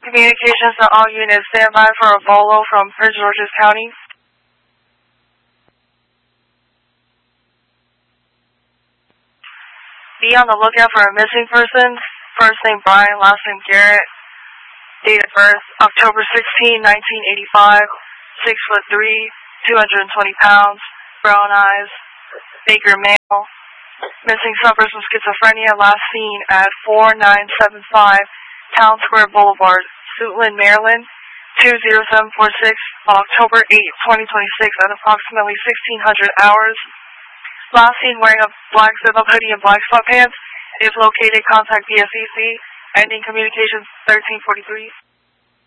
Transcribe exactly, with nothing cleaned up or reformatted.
Communications to all units, stand by for a bolo from Prince George's County. Be on the lookout for a missing person. First name Brian, last name Garrett. Date of birth October sixteenth, nineteen eighty-five. Six foot three, two hundred twenty pounds. Brown eyes. Baker male. Missing suffers from schizophrenia. Last seen at four nine seven five Town Square Boulevard, Suitland, Maryland. two zero seven four six on October eighth, twenty twenty-six at approximately sixteen hundred hours. Last seen wearing a black zip-up hoodie and black sweatpants. If located, contact P S E C. Ending communications thirteen forty-three.